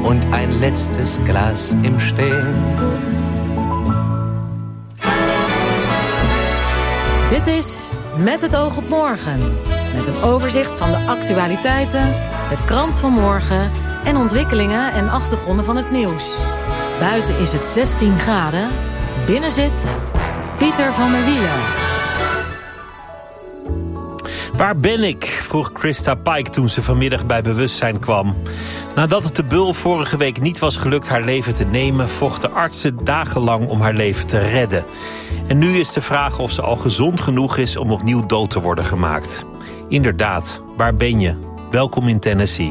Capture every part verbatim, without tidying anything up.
und ein letztes Glas im Stehen. Dit is Met het oog op morgen. Met een overzicht van de actualiteiten, de krant van morgen en ontwikkelingen en achtergronden van het nieuws. Buiten is het zestien graden. Binnen zit Pieter van der Wielen. Waar ben ik? Vroeg Christa Pike toen ze vanmiddag bij bewustzijn kwam. Nadat het de Bul vorige week niet was gelukt haar leven te nemen, vochten artsen dagenlang om haar leven te redden. En nu is de vraag of ze al gezond genoeg is om opnieuw dood te worden gemaakt. Inderdaad, waar ben je? Welkom in Tennessee.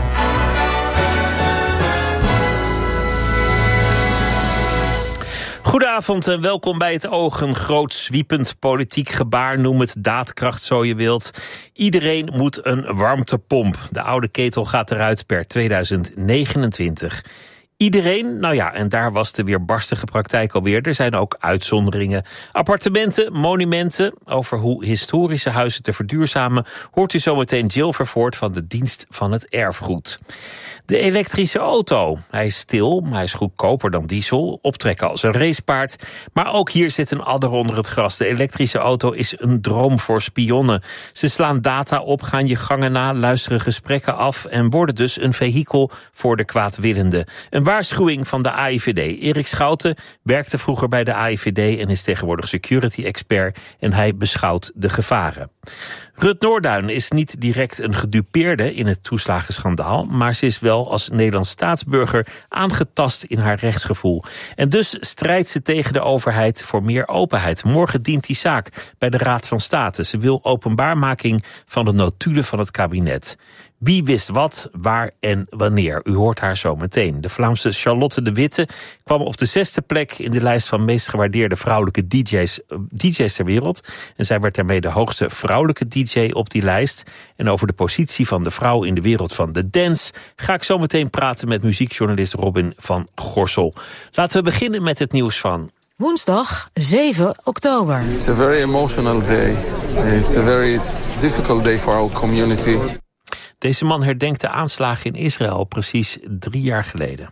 Goedenavond en welkom bij Het Oog. Een groot zwiepend politiek gebaar, noem het daadkracht zo je wilt. Iedereen moet een warmtepomp. De oude ketel gaat eruit per tweeduizend negenentwintig. Iedereen? Nou ja, en daar was de weerbarstige praktijk alweer. Er zijn ook uitzonderingen. Appartementen, monumenten. Over hoe historische huizen te verduurzamen hoort u zometeen Jill Vervoort van de Dienst van het Erfgoed. De elektrische auto. Hij is stil, maar hij is goedkoper dan diesel. Optrekken als een racepaard. Maar ook hier zit een adder onder het gras. De elektrische auto is een droom voor spionnen. Ze slaan data op, gaan je gangen na, luisteren gesprekken af en worden dus een vehikel voor de kwaadwillende. Een waarschuwing van de A I V D. Erik Schouten werkte vroeger bij de A I V D en is tegenwoordig security-expert en hij beschouwt de gevaren. Rut Noorduyn is niet direct een gedupeerde in het toeslagenschandaal, maar ze is wel als Nederlands staatsburger aangetast in haar rechtsgevoel. En dus strijdt ze tegen de overheid voor meer openheid. Morgen dient die zaak bij de Raad van State. Ze wil openbaarmaking van de notulen van het kabinet. Wie wist wat, waar en wanneer? U hoort haar zo meteen. De Vlaamse Charlotte de Witte kwam op de zesde plek in de lijst van meest gewaardeerde vrouwelijke D J's, D J's ter wereld. En zij werd daarmee de hoogste vrouwelijke D J op die lijst. En over de positie van de vrouw in de wereld van de dance ga ik zo meteen praten met muziekjournalist Robin van Gorsel. Laten we beginnen met het nieuws van woensdag zeven oktober. It's a very emotional day. It's a very difficult day for our community. Deze man herdenkt de aanslagen in Israël precies drie jaar geleden.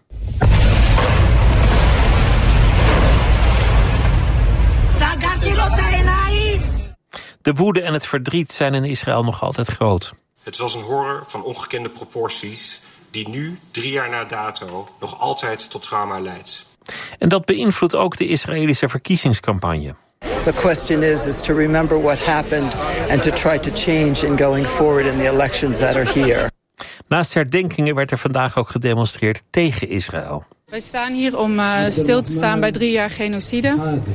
De woede en het verdriet zijn in Israël nog altijd groot. Het was een horror van ongekende proporties die nu, drie jaar na dato, nog altijd tot trauma leidt. En dat beïnvloedt ook de Israëlische verkiezingscampagne. The question is, is to remember what happened and to try to change in going forward in the elections that are here. Naast herdenkingen werd er vandaag ook gedemonstreerd tegen Israël. Wij staan hier om uh, stil te staan bij drie jaar genocide.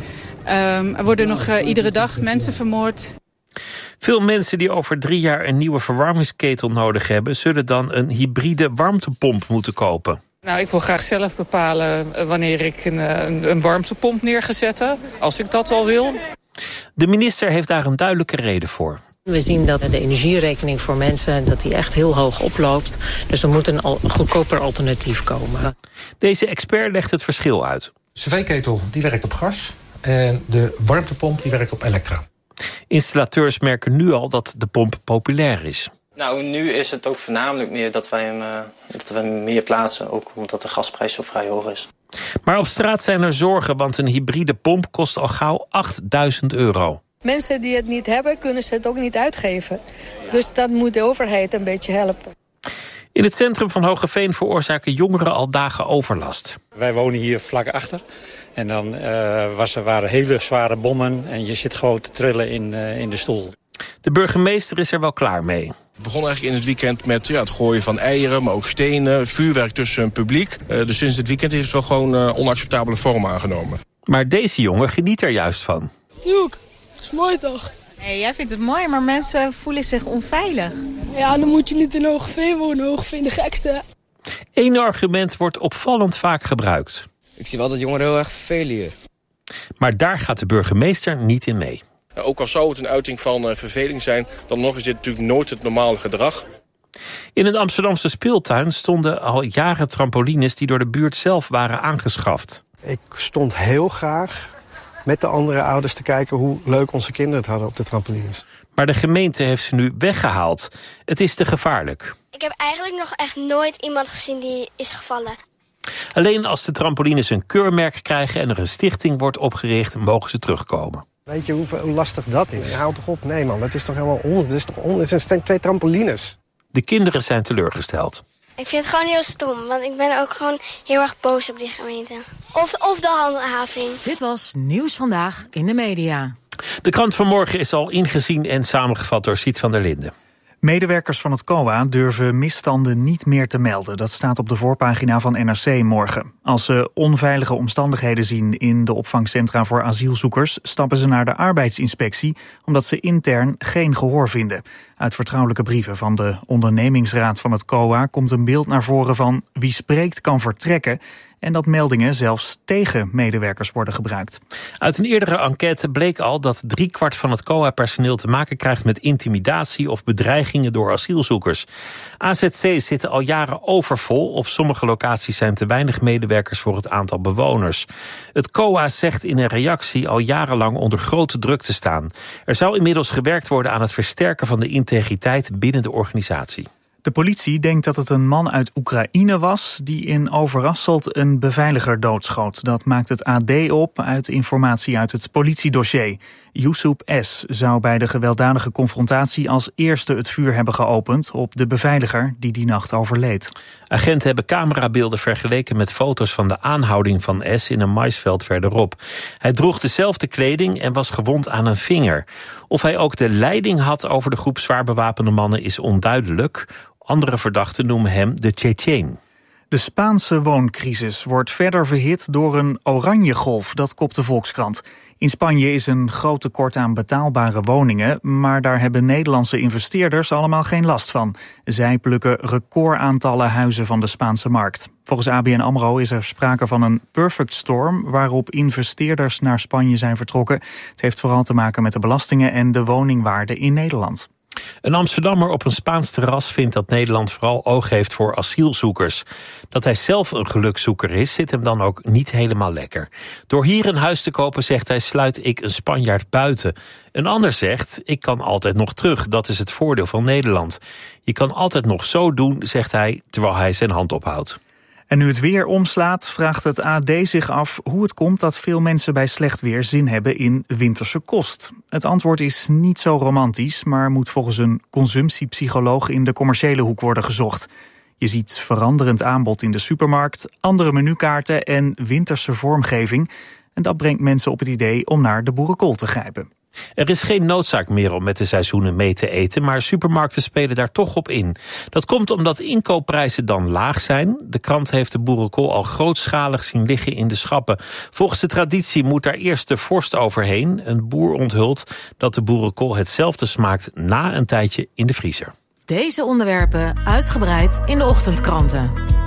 Um, er worden nog uh, iedere dag mensen vermoord. Veel mensen die over drie jaar een nieuwe verwarmingsketel nodig hebben, zullen dan een hybride warmtepomp moeten kopen. Nou, ik wil graag zelf bepalen wanneer ik een, een, een warmtepomp neer ga zetten, als ik dat al wil. De minister heeft daar een duidelijke reden voor. We zien dat de energierekening voor mensen dat die echt heel hoog oploopt. Dus er moet een, al, een goedkoper alternatief komen. Deze expert legt het verschil uit. De cv-ketel die werkt op gas en de warmtepomp die werkt op elektra. Installateurs merken nu al dat de pomp populair is. Nou, nu is het ook voornamelijk meer dat wij hem, uh, dat we hem meer plaatsen, ook omdat de gasprijs zo vrij hoog is. Maar op straat zijn er zorgen, want een hybride pomp kost al gauw achtduizend euro. Mensen die het niet hebben, kunnen ze het ook niet uitgeven. Dus dat moet de overheid een beetje helpen. In het centrum van Hoogeveen veroorzaken jongeren al dagen overlast. Wij wonen hier vlak achter. En dan uh, was er waren hele zware bommen en je zit gewoon te trillen in, uh, in de stoel. De burgemeester is er wel klaar mee. Het begon eigenlijk in het weekend met ja, het gooien van eieren, maar ook stenen, vuurwerk tussen het publiek. Uh, dus sinds het weekend heeft het wel gewoon uh, onacceptabele vorm aangenomen. Maar deze jongen geniet er juist van. Tuurlijk, dat is mooi toch? Hey, jij vindt het mooi, maar mensen voelen zich onveilig. Ja, dan moet je niet in Hoogeveen wonen. Hoogeveen de gekste. Eén argument wordt opvallend vaak gebruikt. Ik zie wel dat jongeren heel erg vervelen hier. Maar daar gaat de burgemeester niet in mee. Ook al zou het een uiting van uh, verveling zijn, dan nog is dit natuurlijk nooit het normale gedrag. In een Amsterdamse speeltuin stonden al jaren trampolines die door de buurt zelf waren aangeschaft. Ik stond heel graag met de andere ouders te kijken hoe leuk onze kinderen het hadden op de trampolines. Maar de gemeente heeft ze nu weggehaald. Het is te gevaarlijk. Ik heb eigenlijk nog echt nooit iemand gezien die is gevallen. Alleen als de trampolines een keurmerk krijgen en er een stichting wordt opgericht, mogen ze terugkomen. Weet je hoe, hoe lastig dat is? Houd toch op, nee man, dat is toch helemaal on. Dat is toch on. Het zijn twee trampolines. De kinderen zijn teleurgesteld. Ik vind het gewoon heel stom, want ik ben ook gewoon heel erg boos op die gemeente. Of, of de handhaving. Dit was Nieuws Vandaag in de media. De krant van morgen is al ingezien en samengevat door Siet van der Linden. Medewerkers van het C O A durven misstanden niet meer te melden. Dat staat op de voorpagina van N R C morgen. Als ze onveilige omstandigheden zien in de opvangcentra voor asielzoekers, stappen ze naar de arbeidsinspectie, omdat ze intern geen gehoor vinden. Uit vertrouwelijke brieven van de ondernemingsraad van het C O A komt een beeld naar voren van wie spreekt kan vertrekken, en dat meldingen zelfs tegen medewerkers worden gebruikt. Uit een eerdere enquête bleek al dat driekwart van het C O A-personeel te maken krijgt met intimidatie of bedreigingen door asielzoekers. A Z C's zitten al jaren overvol. Op sommige locaties zijn te weinig medewerkers voor het aantal bewoners. Het C O A zegt in een reactie al jarenlang onder grote druk te staan. Er zou inmiddels gewerkt worden aan het versterken van de integriteit binnen de organisatie. De politie denkt dat het een man uit Oekraïne was die in Overasselt een beveiliger doodschoot. Dat maakt het A D op uit informatie uit het politiedossier. Yusuf S. zou bij de gewelddadige confrontatie als eerste het vuur hebben geopend op de beveiliger die die nacht overleed. Agenten hebben camerabeelden vergeleken met foto's van de aanhouding van S. in een maisveld verderop. Hij droeg dezelfde kleding en was gewond aan een vinger. Of hij ook de leiding had over de groep zwaar bewapende mannen is onduidelijk. Andere verdachten noemen hem de Tsjetsjen. De Spaanse wooncrisis wordt verder verhit door een oranje golf, dat kopt de Volkskrant. In Spanje is een groot tekort aan betaalbare woningen, maar daar hebben Nederlandse investeerders allemaal geen last van. Zij plukken recordaantallen huizen van de Spaanse markt. Volgens A B N AMRO is er sprake van een perfect storm waarop investeerders naar Spanje zijn vertrokken. Het heeft vooral te maken met de belastingen en de woningwaarde in Nederland. Een Amsterdammer op een Spaans terras vindt dat Nederland vooral oog heeft voor asielzoekers. Dat hij zelf een gelukzoeker is, zit hem dan ook niet helemaal lekker. Door hier een huis te kopen, zegt hij, sluit ik een Spanjaard buiten. Een ander zegt, ik kan altijd nog terug, dat is het voordeel van Nederland. Je kan altijd nog zo doen, zegt hij, terwijl hij zijn hand ophoudt. En nu het weer omslaat, vraagt het A D zich af hoe het komt dat veel mensen bij slecht weer zin hebben in winterse kost. Het antwoord is niet zo romantisch, maar moet volgens een consumptiepsycholoog in de commerciële hoek worden gezocht. Je ziet veranderend aanbod in de supermarkt, andere menukaarten en winterse vormgeving. En dat brengt mensen op het idee om naar de boerenkool te grijpen. Er is geen noodzaak meer om met de seizoenen mee te eten, maar supermarkten spelen daar toch op in. Dat komt omdat inkoopprijzen dan laag zijn. De krant heeft de boerenkool al grootschalig zien liggen in de schappen. Volgens de traditie moet daar eerst de vorst overheen. Een boer onthult dat de boerenkool hetzelfde smaakt na een tijdje in de vriezer. Deze onderwerpen uitgebreid in de ochtendkranten.